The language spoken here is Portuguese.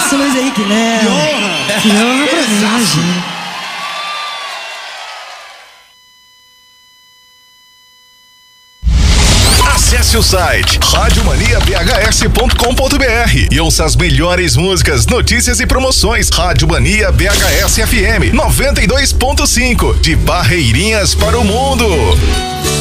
Isso, Luiz Henrique Léo. Que honra pra mim, imagina. Acesse o site radiomaniabhs.com.br e ouça as melhores músicas, notícias e promoções. Rádio Mania BHS FM 92.5, de Barreirinhas para o mundo.